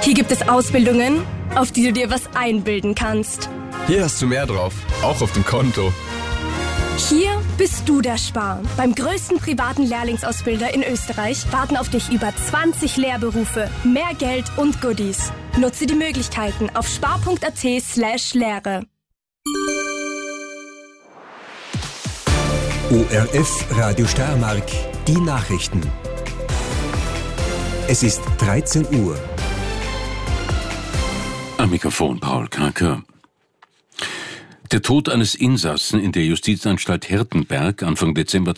Hier gibt es Ausbildungen, auf die du dir was einbilden kannst. Hier hast du mehr drauf, auch auf dem Konto. Hier bist du der Spar. Beim größten privaten Lehrlingsausbilder in Österreich warten auf dich über 20 Lehrberufe, mehr Geld und Goodies. Nutze die Möglichkeiten auf spar.at/Lehre. ORF Radio Steiermark, die Nachrichten. Es ist 13 Uhr. Am Mikrofon Paul Kraker. Der Tod eines Insassen in der Justizanstalt Hirtenberg Anfang Dezember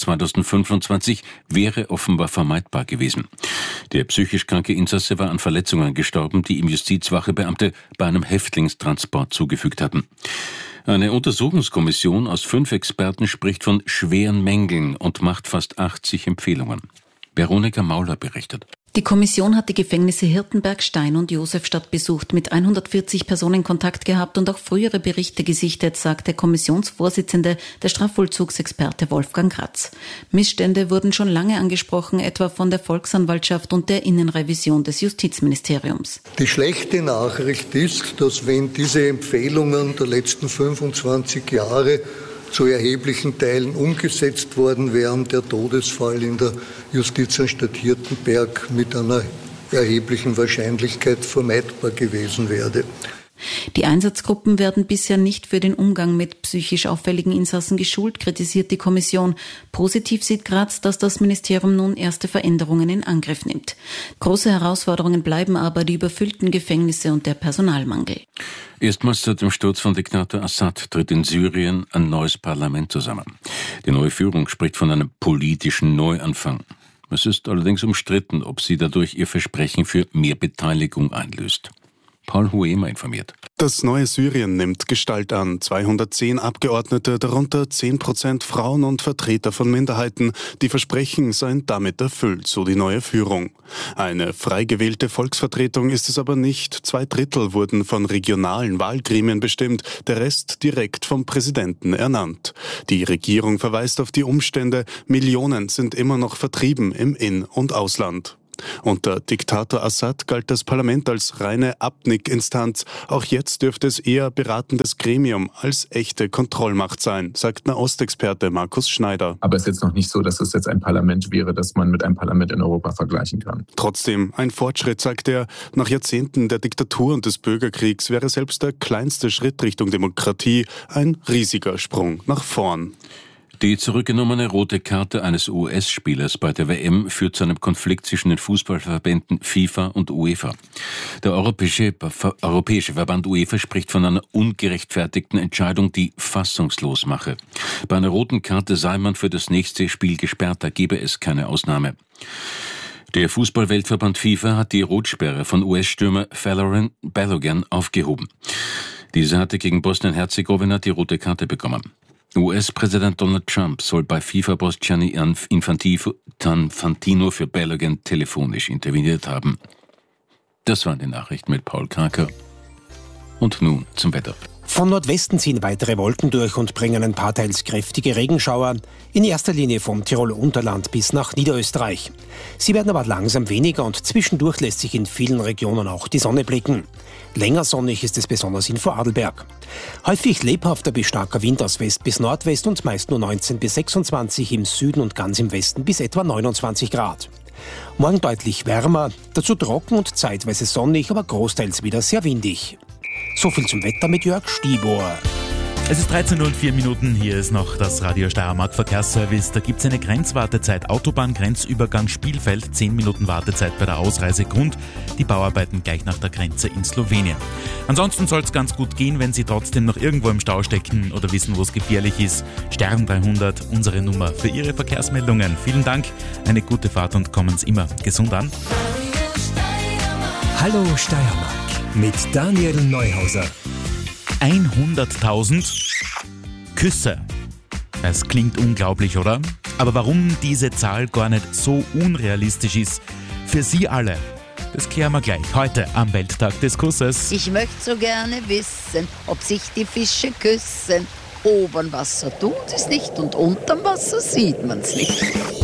2025 wäre offenbar vermeidbar gewesen. Der psychisch kranke Insasse war an Verletzungen gestorben, die ihm Justizwachebeamte bei einem Häftlingstransport zugefügt hatten. Eine Untersuchungskommission aus 5 Experten spricht von schweren Mängeln und macht fast 80 Empfehlungen. Veronika Mauler berichtet. Die Kommission hat die Gefängnisse Hirtenberg, Stein und Josefstadt besucht, mit 140 Personen Kontakt gehabt und auch frühere Berichte gesichtet, sagt der Kommissionsvorsitzende, der Strafvollzugsexperte Wolfgang Kratz. Missstände wurden schon lange angesprochen, etwa von der Volksanwaltschaft und der Innenrevision des Justizministeriums. Die schlechte Nachricht ist, dass wenn diese Empfehlungen der letzten 25 Jahre zu erheblichen Teilen umgesetzt worden wären, der Todesfall in der Justizanstalt Hirtenberg mit einer erheblichen Wahrscheinlichkeit vermeidbar gewesen wäre. Die Einsatzgruppen werden bisher nicht für den Umgang mit psychisch auffälligen Insassen geschult, kritisiert die Kommission. Positiv sieht Graz, dass das Ministerium nun erste Veränderungen in Angriff nimmt. Große Herausforderungen bleiben aber die überfüllten Gefängnisse und der Personalmangel. Erstmals seit dem Sturz von Diktator Assad tritt in Syrien ein neues Parlament zusammen. Die neue Führung spricht von einem politischen Neuanfang. Es ist allerdings umstritten, ob sie dadurch ihr Versprechen für mehr Beteiligung einlöst. Paul Huemer informiert. Das neue Syrien nimmt Gestalt an. 210 Abgeordnete, darunter 10% Frauen und Vertreter von Minderheiten. Die Versprechen seien damit erfüllt, so die neue Führung. Eine frei gewählte Volksvertretung ist es aber nicht. 2/3 wurden von regionalen Wahlgremien bestimmt, der Rest direkt vom Präsidenten ernannt. Die Regierung verweist auf die Umstände. Millionen sind immer noch vertrieben im In- und Ausland. Unter Diktator Assad galt das Parlament als reine Abnickinstanz. Auch jetzt dürfte es eher beratendes Gremium als echte Kontrollmacht sein, sagt Nahostexperte Markus Schneider. Aber es ist jetzt noch nicht so, dass es jetzt ein Parlament wäre, das man mit einem Parlament in Europa vergleichen kann. Trotzdem ein Fortschritt, sagt er. Nach Jahrzehnten der Diktatur und des Bürgerkriegs wäre selbst der kleinste Schritt Richtung Demokratie ein riesiger Sprung nach vorn. Die zurückgenommene rote Karte eines US-Spielers bei der WM führt zu einem Konflikt zwischen den Fußballverbänden FIFA und UEFA. Der Europäische Verband UEFA spricht von einer ungerechtfertigten Entscheidung, die fassungslos mache. Bei einer roten Karte sei man für das nächste Spiel gesperrt, da gebe es keine Ausnahme. Der Fußballweltverband FIFA hat die Rotsperre von US-Stürmer Folarin Balogun aufgehoben. Dieser hatte gegen Bosnien-Herzegowina die rote Karte bekommen. US-Präsident Donald Trump soll bei FIFA-Boss Gianni Infantino für Balogun telefonisch interveniert haben. Das waren die Nachrichten mit Paul Kraker. Und nun zum Wetter. Von Nordwesten ziehen weitere Wolken durch und bringen ein paar teils kräftige Regenschauer, in erster Linie vom Tiroler Unterland bis nach Niederösterreich. Sie werden aber langsam weniger und zwischendurch lässt sich in vielen Regionen auch die Sonne blicken. Länger sonnig ist es besonders in Vorarlberg. Häufig lebhafter bis starker Wind aus West bis Nordwest und meist nur 19 bis 26, im Süden und ganz im Westen bis etwa 29 Grad. Morgen deutlich wärmer, dazu trocken und zeitweise sonnig, aber großteils wieder sehr windig. So viel zum Wetter mit Jörg Stibor. Es ist 13:04 Uhr, hier ist noch das Radio Steiermark Verkehrsservice. Da gibt es eine Grenzwartezeit, Autobahn-Grenzübergang Spielfeld, 10 Minuten Wartezeit bei der Ausreise. Grund, die Bauarbeiten gleich nach der Grenze in Slowenien. Ansonsten soll es ganz gut gehen, wenn Sie trotzdem noch irgendwo im Stau stecken oder wissen, wo es gefährlich ist. Stern 300, unsere Nummer für Ihre Verkehrsmeldungen. Vielen Dank, eine gute Fahrt und kommen Sie immer gesund an. Hallo Steiermark mit Daniel Neuhauser. 100.000 Küsse. Es klingt unglaublich, oder? Aber warum diese Zahl gar nicht so unrealistisch ist, für Sie alle, das klären wir gleich heute am Welttag des Kusses. Ich möchte so gerne wissen, ob sich die Fische küssen. Oberm Wasser tut es nicht und unterm Wasser sieht man's nicht.